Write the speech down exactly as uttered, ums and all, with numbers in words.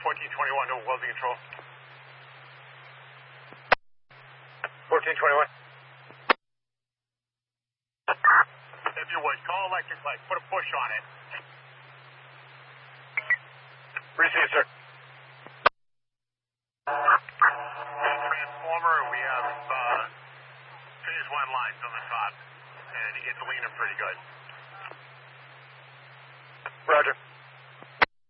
fourteen twenty-one, no welding control. fourteen twenty-one. If you would, call electric light. Put a push on it. Receive, sir. Transformer, we have uh, phase one lines on the top, and it's leaning pretty good. Roger.